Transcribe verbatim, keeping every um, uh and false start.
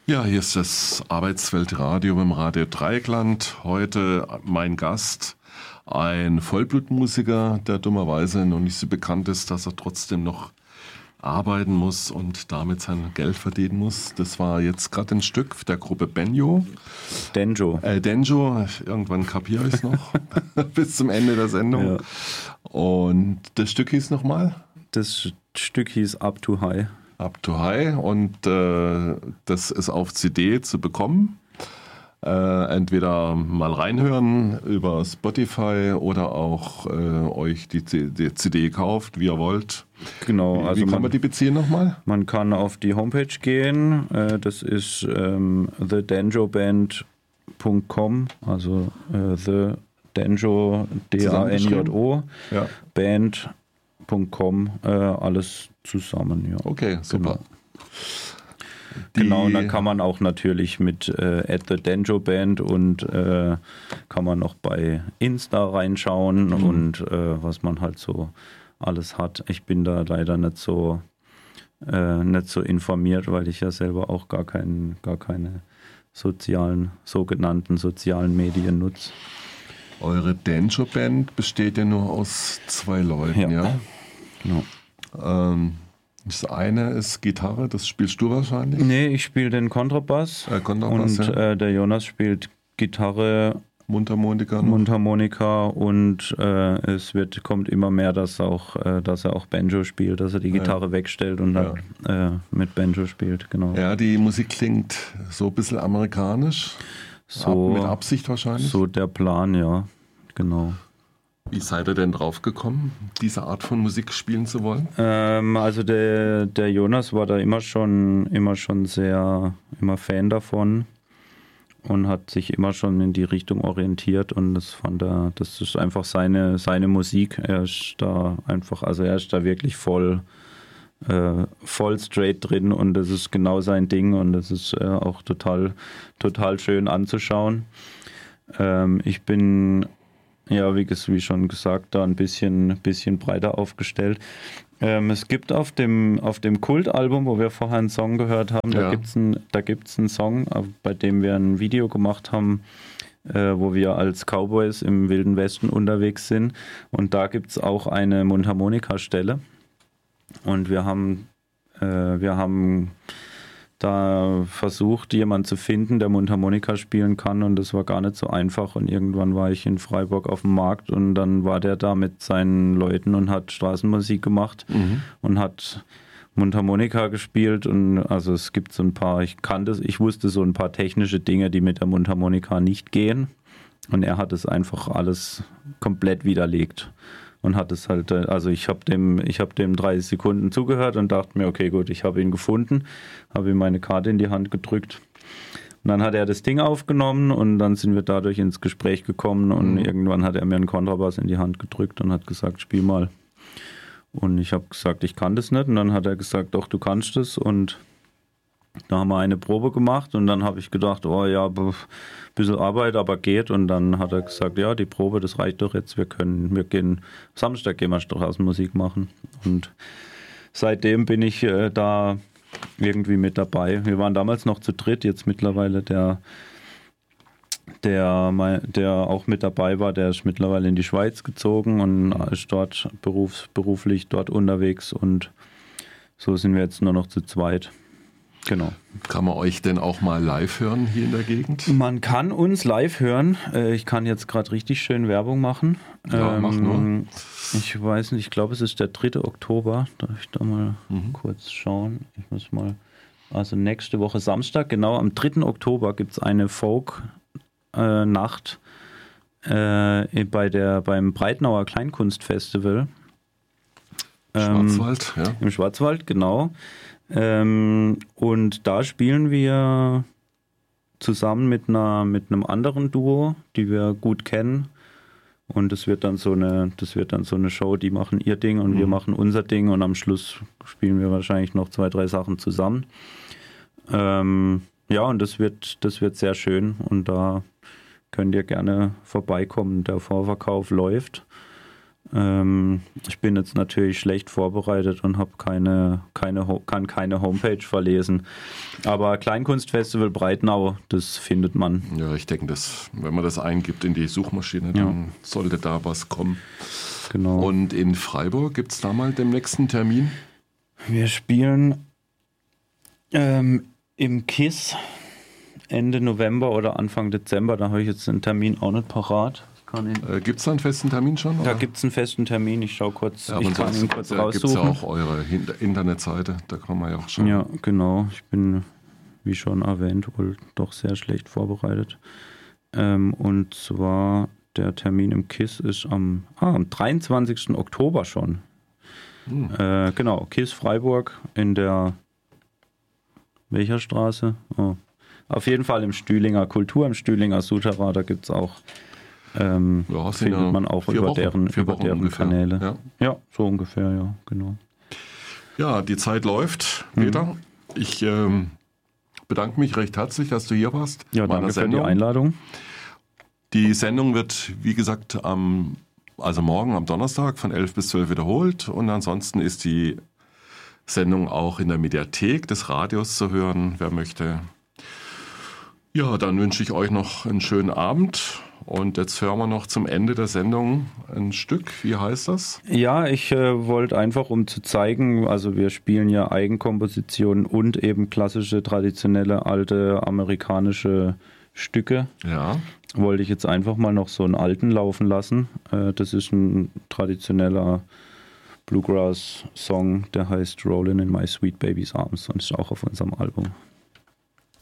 Ja, hier ist das Arbeitsweltradio im Radio Dreieckland. Heute mein Gast, ein Vollblutmusiker, der dummerweise noch nicht so bekannt ist, dass er trotzdem noch arbeiten muss und damit sein Geld verdienen muss. Das war jetzt gerade ein Stück der Gruppe Benjo. Denjo. Äh, Denjo, irgendwann kapiere ich es noch, bis zum Ende der Sendung. Ja. Und das Stück hieß nochmal? Das Stück hieß Up to High. Up to High und äh, das ist auf C D zu bekommen. Äh, entweder mal reinhören über Spotify oder auch äh, euch die, die C D kauft, wie ihr wollt. Genau. Wie, also wie kann man, man die beziehen nochmal? Man kann auf die Homepage gehen. Äh, das ist ähm, the denjo band punkt com, also äh, the Denjo, D A N J O, ja. Band punkt com, äh, alles zusammen. Ja. Okay, super. Genau. Genau, und dann kann man auch natürlich mit äh, at the Denjo Band und äh, kann man noch bei Insta reinschauen mhm. und äh, was man halt so alles hat. Ich bin da leider nicht so äh, nicht so informiert, weil ich ja selber auch gar, kein, gar keine sozialen, sogenannten sozialen Medien nutze. Eure Denjo Band besteht ja nur aus zwei Leuten, ja? ja? Genau. Ähm, das eine ist Gitarre, das spielst du wahrscheinlich? Nee, ich spiele den Kontrabass. Äh, Kontrabass und ja. äh, der Jonas spielt Gitarre, Mundharmonika, Mundharmonika und äh, es wird, kommt immer mehr, dass, auch, äh, dass er auch Banjo spielt, dass er die Gitarre ja. wegstellt und ja. dann äh, mit Banjo spielt. Genau. Ja, die Musik klingt so ein bisschen amerikanisch. So, mit Absicht wahrscheinlich? So der Plan, ja. Genau. Wie seid ihr denn drauf gekommen, diese Art von Musik spielen zu wollen? Ähm, also der, der Jonas war da immer schon, immer schon sehr, immer Fan davon und hat sich immer schon in die Richtung orientiert und das fand er, das ist einfach seine, seine Musik. Er ist da einfach, also er ist da wirklich voll, äh, voll straight drin und das ist genau sein Ding und das ist äh, auch total, total schön anzuschauen. Ähm, ich bin Ja, wie, wie schon gesagt, da ein bisschen, bisschen breiter aufgestellt. Ähm, es gibt auf dem, auf dem Kult-Album, wo wir vorher einen Song gehört haben, ja. da gibt es ein, da gibt's einen Song, bei dem wir ein Video gemacht haben, äh, wo wir als Cowboys im Wilden Westen unterwegs sind. Und da gibt es auch eine Mundharmonika-Stelle. Und wir haben, äh, wir haben da versucht, jemanden zu finden, der Mundharmonika spielen kann und das war gar nicht so einfach und irgendwann war ich in Freiburg auf dem Markt und dann war der da mit seinen Leuten und hat Straßenmusik gemacht mhm. und hat Mundharmonika gespielt und also es gibt so ein paar, ich kannte, ich wusste so ein paar technische Dinge, die mit der Mundharmonika nicht gehen und er hat es einfach alles komplett widerlegt. Und hat es halt, also ich habe dem, ich habe dem dreißig Sekunden zugehört und dachte mir, okay, gut, ich habe ihn gefunden, habe ihm meine Karte in die Hand gedrückt. Und dann hat er das Ding aufgenommen und dann sind wir dadurch ins Gespräch gekommen und mhm. irgendwann hat er mir einen Kontrabass in die Hand gedrückt und hat gesagt, spiel mal. Und ich habe gesagt, ich kann das nicht. Und dann hat er gesagt, doch, du kannst es. Und da haben wir eine Probe gemacht und dann habe ich gedacht, oh ja, ein bisschen Arbeit, aber geht. Und dann hat er gesagt, ja, die Probe, das reicht doch jetzt. Wir können, wir gehen, Samstag gehen wir Straßenmusik machen. Und seitdem bin ich äh, da irgendwie mit dabei. Wir waren damals noch zu dritt, jetzt mittlerweile der, der, der auch mit dabei war, der ist mittlerweile in die Schweiz gezogen und ist dort berufs, beruflich dort unterwegs. Und so sind wir jetzt nur noch zu zweit. Genau. Kann man euch denn auch mal live hören hier in der Gegend? Man kann uns live hören. Ich kann jetzt gerade richtig schön Werbung machen. Ja, ähm, mach nur. Ich weiß nicht, ich glaube, es ist der dritte Oktober. Darf ich da mal mhm. kurz schauen? Ich muss mal. Also nächste Woche Samstag, genau am dritten Oktober gibt es eine Folk-Nacht äh, bei der, beim Breitnauer Kleinkunstfestival. Schwarzwald, ähm, ja. Im Schwarzwald, genau. Ähm, und da spielen wir zusammen mit einer mit einem anderen Duo, die wir gut kennen. Und das wird dann so eine, das wird dann so eine Show, die machen ihr Ding und mhm. wir machen unser Ding und am Schluss spielen wir wahrscheinlich noch zwei, drei Sachen zusammen. Ähm, ja, und das wird, das wird sehr schön und da könnt ihr gerne vorbeikommen. Der Vorverkauf läuft. Ähm, ich bin jetzt natürlich schlecht vorbereitet und habe keine, keine, kann keine Homepage verlesen. Aber Kleinkunstfestival Breitnau, das findet man. Ja, ich denke, dass, wenn man das eingibt in die Suchmaschine, dann ja. sollte da was kommen. Genau. Und in Freiburg gibt es da mal den nächsten Termin? Wir spielen ähm, im KISS Ende November oder Anfang Dezember. Da habe ich jetzt den Termin auch nicht parat. Äh, gibt es da einen festen Termin schon? Oder? Da gibt es einen festen Termin. Ich schaue kurz, ja, ich kann ihn kurz ja, raussuchen. Da gibt es ja auch eure Internetseite, da kann man ja auch schauen. Ja, genau. Ich bin, wie schon erwähnt, wohl doch sehr schlecht vorbereitet. Ähm, und zwar der Termin im KISS ist am, ah, am dreiundzwanzigsten Oktober schon. Hm. Äh, genau, KISS Freiburg in der welcher Straße? Oh. Auf jeden Fall im Stühlinger Kultur, im Stühlinger Souterrain, da gibt es auch Ähm, ja, findet ja man auch über Wochen, deren, über deren ungefähr. Kanäle. Ja. ja, so ungefähr, ja, genau. Ja, die Zeit läuft, Peter. Mhm. Ich ähm, bedanke mich recht herzlich, dass du hier warst. Ja, danke für die Einladung. Die Sendung wird, wie gesagt, am, also morgen am Donnerstag von elf bis zwölf wiederholt. Und ansonsten ist die Sendung auch in der Mediathek des Radios zu hören, wer möchte. Ja, dann wünsche ich euch noch einen schönen Abend. Und jetzt hören wir noch zum Ende der Sendung ein Stück. Wie heißt das? Ja, ich äh, wollte einfach, um zu zeigen, also wir spielen ja Eigenkompositionen und eben klassische, traditionelle, alte amerikanische Stücke. Ja. Wollte ich jetzt einfach mal noch so einen alten laufen lassen. Äh, das ist ein traditioneller Bluegrass-Song, der heißt Rollin' in My Sweet Baby's Arms und ist auch auf unserem Album.